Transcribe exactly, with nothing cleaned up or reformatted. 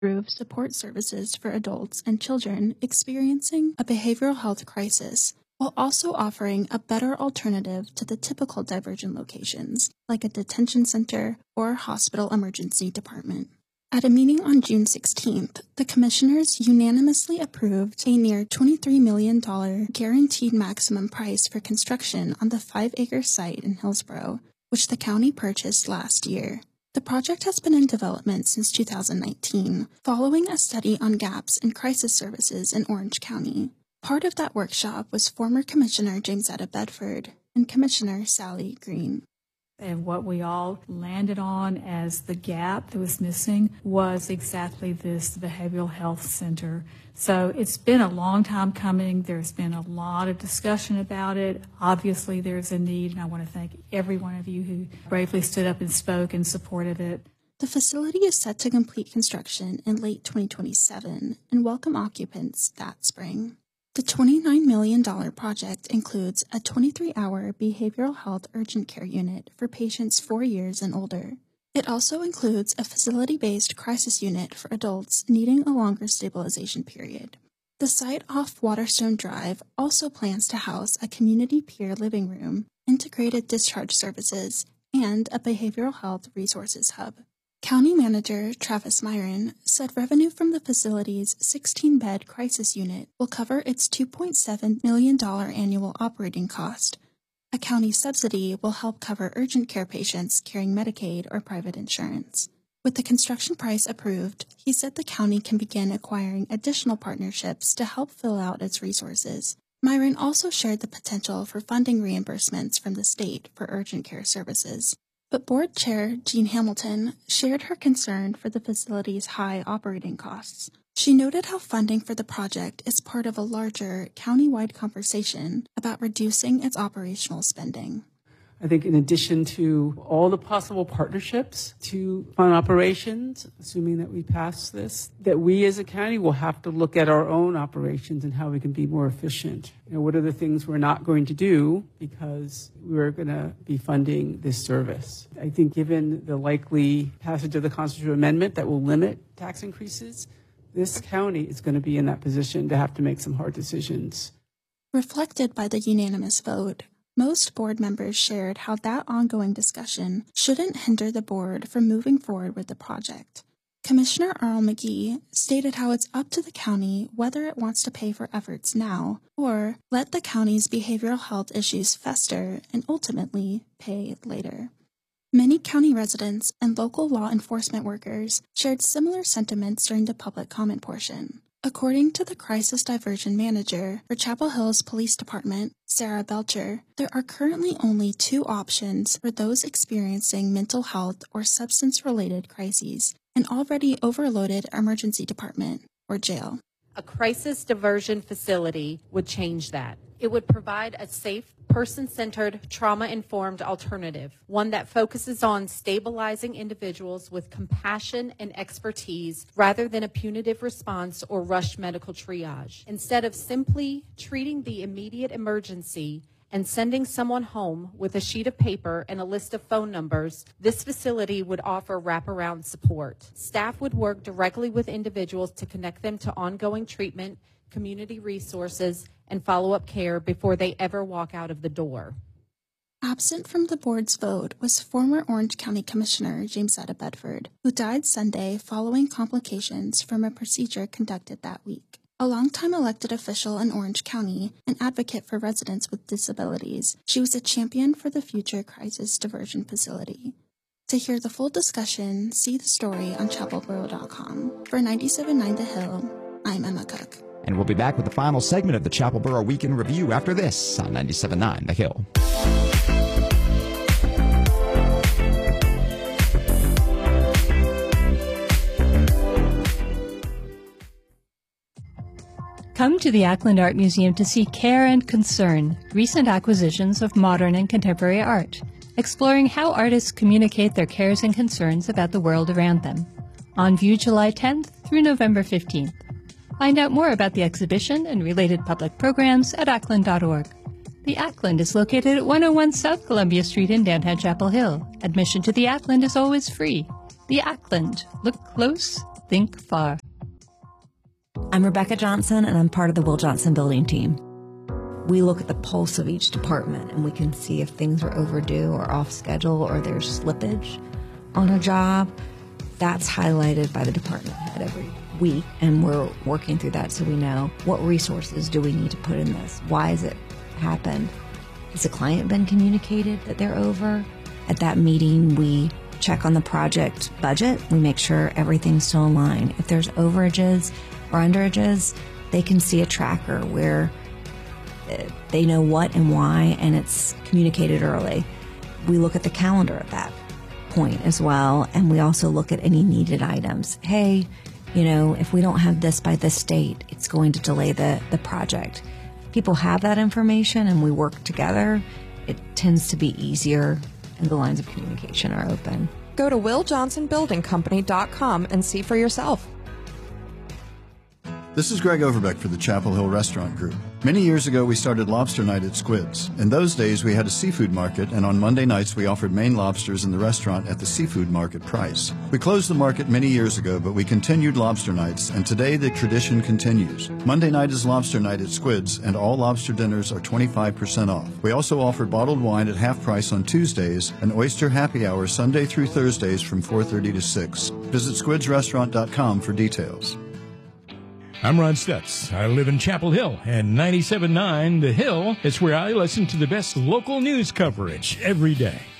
improve support services for adults and children experiencing a behavioral health crisis, while also offering a better alternative to the typical diversion locations, like a detention center or hospital emergency department. At a meeting on June sixteenth, the commissioners unanimously approved a near twenty-three million dollars guaranteed maximum price for construction on the five-acre site in Hillsborough, which the county purchased last year. The project has been in development since two thousand nineteen, following a study on gaps in crisis services in Orange County. Part of that workshop was former Commissioner Jamesetta Bedford and Commissioner Sally Green. And what we all landed on as the gap that was missing was exactly this behavioral health center. So it's been a long time coming. There's been a lot of discussion about it. Obviously, there's a need, and I want to thank every one of you who bravely stood up and spoke in support of it. The facility is set to complete construction in late twenty twenty-seven and welcome occupants that spring. The twenty-nine million dollars project includes a twenty-three hour behavioral health urgent care unit for patients four years and older. It also includes a facility-based crisis unit for adults needing a longer stabilization period. The site off Waterstone Drive also plans to house a community peer living room, integrated discharge services, and a behavioral health resources hub. County Manager Travis Myron said revenue from the facility's sixteen bed crisis unit will cover its two point seven million dollars annual operating cost. A county subsidy will help cover urgent care patients carrying Medicaid or private insurance. With the construction price approved, he said the county can begin acquiring additional partnerships to help fill out its resources. Myron also shared the potential for funding reimbursements from the state for urgent care services. But Board Chair Jean Hamilton shared her concern for the facility's high operating costs. She noted how funding for the project is part of a larger, county-wide conversation about reducing its operational spending. I think in addition to all the possible partnerships to fund operations, assuming that we pass this, that we as a county will have to look at our own operations and how we can be more efficient. You know, what are the things we're not going to do because we're going to be funding this service? I think given the likely passage of the constitutional amendment that will limit tax increases, this county is going to be in that position to have to make some hard decisions. Reflected by the unanimous vote, most board members shared how that ongoing discussion shouldn't hinder the board from moving forward with the project. Commissioner Earl McGee stated how it's up to the county whether it wants to pay for efforts now or let the county's behavioral health issues fester and ultimately pay later. Many county residents and local law enforcement workers shared similar sentiments during the public comment portion. According to the Crisis Diversion Manager for Chapel Hills Police Department, Sarah Belcher, there are currently only two options for those experiencing mental health or substance-related crises: an already overloaded emergency department or jail. A crisis diversion facility would change that. It would provide a safe, person-centered, trauma-informed alternative, one that focuses on stabilizing individuals with compassion and expertise rather than a punitive response or rushed medical triage. Instead of simply treating the immediate emergency and sending someone home with a sheet of paper and a list of phone numbers, this facility would offer wraparound support. Staff would work directly with individuals to connect them to ongoing treatment, community resources, and follow-up care before they ever walk out of the door. Absent from the board's vote was former Orange County Commissioner Jamesetta Bedford, who died Sunday following complications from a procedure conducted that week. A longtime elected official in Orange County, an advocate for residents with disabilities, she was a champion for the future crisis diversion facility. To hear the full discussion, see the story on chapel borough dot com. For ninety-seven point nine The Hill, I'm Emma Cook. And we'll be back with the final segment of the Chapel Borough Weekend Review after this on ninety-seven point nine The Hill. Come to the Ackland Art Museum to see Care and Concern, recent acquisitions of modern and contemporary art, exploring how artists communicate their cares and concerns about the world around them. On view July tenth through November fifteenth. Find out more about the exhibition and related public programs at ackland dot org. The Ackland is located at one oh one South Columbia Street in downtown Chapel Hill. Admission to the Ackland is always free. The Ackland. Look close, Think far. I'm Rebecca Johnson, and I'm part of the Will Johnson Building team. We look at the pulse of each department, and we can see if things are overdue or off schedule or there's slippage on a job. That's highlighted by the department head every week, and we're working through that so we know what resources do we need to put in this. Why has it happened? Has the client been communicated that they're over? At that meeting, we check on the project budget. We make sure everything's still in line. If there's overages or underages, they can see a tracker where they know what and why, and it's communicated early. We look at the calendar at that point as well, and we also look at any needed items. Hey, you know, if we don't have this by this date, it's going to delay the, the project. People have that information and we work together. It tends to be easier and the lines of communication are open. Go to will johnson building company dot com and see for yourself. This is Greg Overbeck for the Chapel Hill Restaurant Group. Many years ago, we started Lobster Night at Squids. In those days, we had a seafood market, and on Monday nights, we offered Maine lobsters in the restaurant at the seafood market price. We closed the market many years ago, but we continued Lobster Nights, and today the tradition continues. Monday night is Lobster Night at Squids, and all lobster dinners are twenty-five percent off. We also offer bottled wine at half price on Tuesdays, and oyster happy hour Sunday through Thursdays from four thirty to six. Visit squids restaurant dot com for details. I'm Ron Stutz. I live in Chapel Hill, and ninety-seven point nine The Hill is where I listen to the best local news coverage every day.